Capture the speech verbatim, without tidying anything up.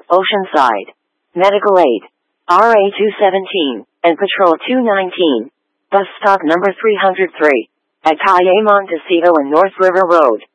Oceanside, Medical Aid, R A two seventeen, and Patrol two nineteen. Bus stop number three hundred three, at Calle Montecito and North River Road.